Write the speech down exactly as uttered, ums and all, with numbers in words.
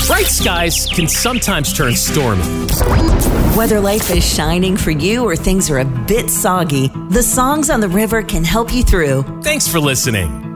Bright skies can sometimes turn stormy. Whether life is shining for you or things are a bit soggy, the songs on the river can help you through. Thanks for listening.